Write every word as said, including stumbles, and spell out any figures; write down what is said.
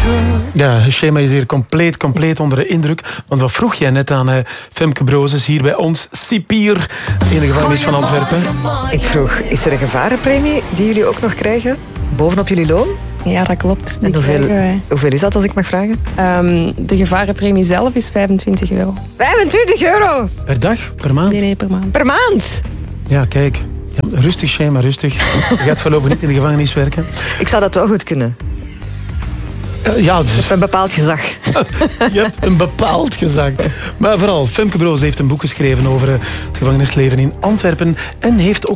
Ja, Shema is hier compleet, compleet onder de indruk. Want wat vroeg jij net aan uh, Femke Brozes hier bij ons, cipier in de gevangenis van Antwerpen? Ik vroeg, is er een gevarenpremie die jullie ook nog krijgen? Bovenop jullie loon? Ja, dat klopt. En hoeveel, hoeveel is dat, als ik mag vragen? Um, de gevarenpremie zelf is vijfentwintig euro. vijfentwintig euro? Per dag? Per maand? Nee, nee, per maand. Per maand? Ja, kijk. Ja, rustig, Shema, rustig. Je gaat voorlopig niet in de gevangenis werken. Ik zou dat wel goed kunnen. Uh, ja, dus... Je hebt een bepaald gezag. Je hebt een bepaald gezag. Maar vooral, Femke Brozes heeft een boek geschreven over het gevangenisleven in Antwerpen en heeft ook